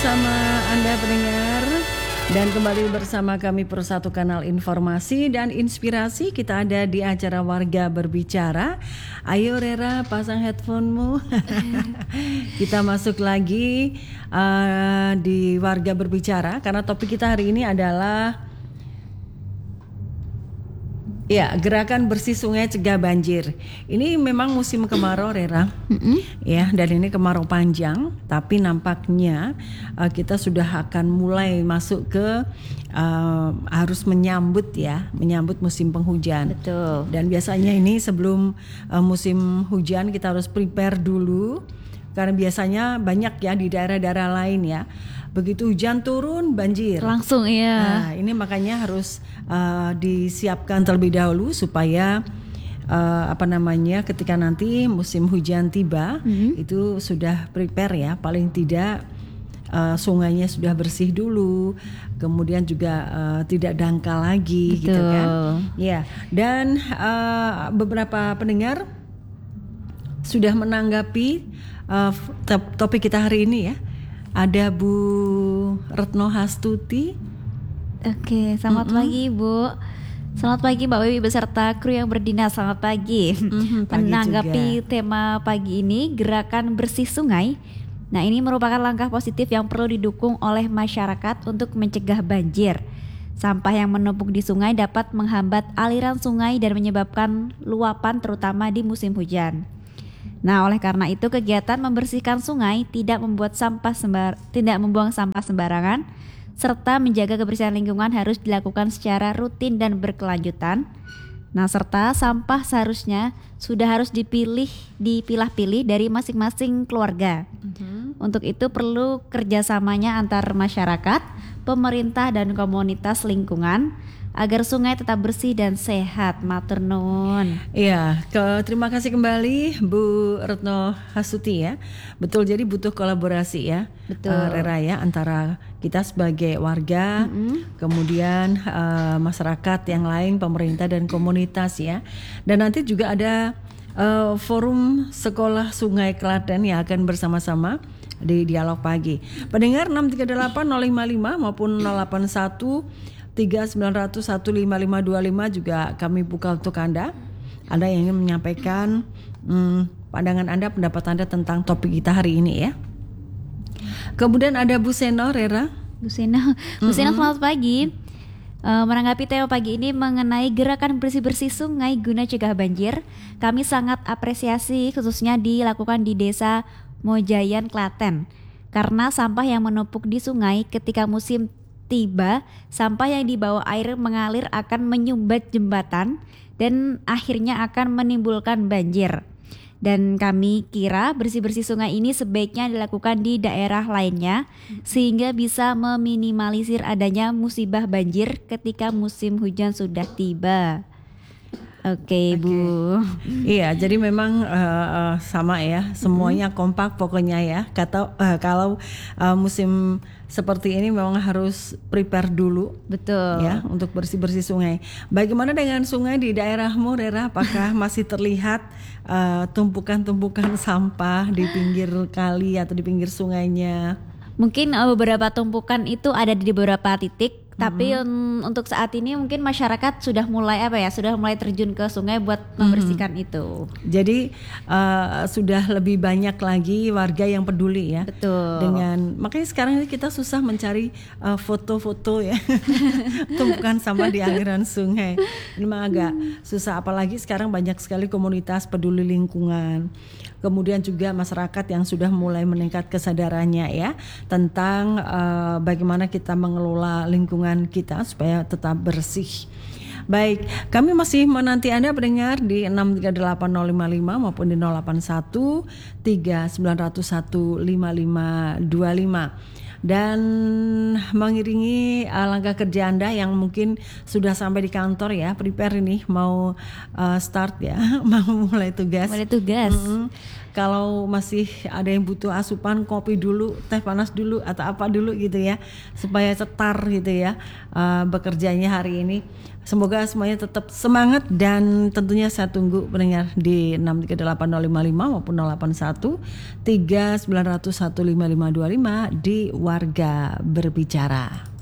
bersama Anda pendengar dan kembali bersama kami Persatu Kanal Informasi dan Inspirasi. Kita ada di acara Warga Berbicara. Ayo Rera, pasang headphonemu. Kita masuk lagi di Warga Berbicara karena topik kita hari ini adalah gerakan bersih sungai cegah banjir. Ini memang musim kemarau, Rera. Ya, dan ini kemarau panjang, tapi nampaknya kita sudah akan mulai masuk ke harus menyambut musim penghujan. Betul. Dan biasanya ini sebelum musim hujan kita harus prepare dulu. Karena biasanya banyak ya di daerah-daerah lain ya. Begitu hujan turun banjir. Langsung ya. Nah, ini makanya harus disiapkan terlebih dahulu supaya ketika nanti musim hujan tiba itu sudah prepare ya, paling tidak sungainya sudah bersih dulu, kemudian juga tidak dangkal lagi. Betul. Gitu kan. Ya, dan beberapa pendengar sudah menanggapi topik kita hari ini ya. Ada Bu Retno Hastuti. Oke, selamat pagi Bu. Selamat pagi Mbak Wiwi beserta kru yang berdinas. Selamat pagi. Pagi menanggapi juga. tema pagi ini, gerakan bersih sungai. Nah, ini merupakan langkah positif yang perlu didukung oleh masyarakat untuk mencegah banjir. Sampah yang menumpuk di sungai dapat menghambat aliran sungai dan menyebabkan luapan terutama di musim hujan. Nah, oleh karena itu kegiatan membersihkan sungai tidak membuang sampah sembarangan, serta menjaga kebersihan lingkungan harus dilakukan secara rutin dan berkelanjutan. Nah, serta sampah seharusnya sudah harus dipilah-pilih dari masing-masing keluarga. Untuk itu perlu kerjasamanya antar masyarakat, pemerintah dan komunitas lingkungan agar sungai tetap bersih dan sehat. Matur nuwun. Iya, terima kasih kembali Bu Retno Hasuti ya. Betul, jadi butuh kolaborasi ya. Betul. Rera ya, antara kita sebagai warga, kemudian masyarakat yang lain, pemerintah dan komunitas ya. Dan nanti juga ada forum sekolah Sungai Klaten yang akan bersama-sama di dialog pagi. Pendengar 638 055 maupun 081 3900 15525 juga kami buka untuk Anda. Anda yang ingin menyampaikan pandangan Anda, pendapat Anda tentang topik kita hari ini ya. Kemudian ada Bu Seno, Rera. Bu Seno selamat pagi. Menanggapi tema pagi ini mengenai gerakan bersih-bersih sungai guna cegah banjir, kami sangat apresiasi khususnya dilakukan di Desa Mojayan, Klaten. Karena sampah yang menumpuk di sungai ketika musim tiba, sampah yang dibawa air mengalir akan menyumbat jembatan dan akhirnya akan menimbulkan banjir. Dan kami kira bersih-bersih sungai ini sebaiknya dilakukan di daerah lainnya sehingga bisa meminimalisir adanya musibah banjir ketika musim hujan sudah tiba. Oke, Bu. Iya, jadi memang sama ya, semuanya kompak pokoknya ya. Kalau musim seperti ini memang harus prepare dulu. Betul. Ya, untuk bersih-bersih sungai. Bagaimana dengan sungai di daerahmu, Rera? Apakah masih terlihat tumpukan-tumpukan sampah di pinggir kali atau di pinggir sungainya? Mungkin beberapa tumpukan itu ada di beberapa titik. Tapi untuk saat ini mungkin masyarakat sudah mulai terjun ke sungai buat membersihkan itu. Jadi sudah lebih banyak lagi warga yang peduli ya. Betul. Makanya sekarang kita susah mencari foto-foto ya tumpukan sampah di aliran sungai. Ini memang agak susah, apalagi sekarang banyak sekali komunitas peduli lingkungan. Kemudian juga masyarakat yang sudah mulai meningkat kesadarannya ya tentang bagaimana kita mengelola lingkungan kita supaya tetap bersih. Baik, kami masih menanti Anda pendengar di 638 055 maupun di 081 3901 5525. Dan mengiringi langkah kerja Anda yang mungkin sudah sampai di kantor ya, prepare ini mau start ya, mau mulai tugas. kalau masih ada yang butuh asupan, kopi dulu, teh panas dulu atau apa dulu gitu ya, supaya cetar gitu ya bekerjanya hari ini. Semoga semuanya tetap semangat, dan tentunya saya tunggu pendengar di 6380555 maupun 081 3900 15525 di Warga Berbicara.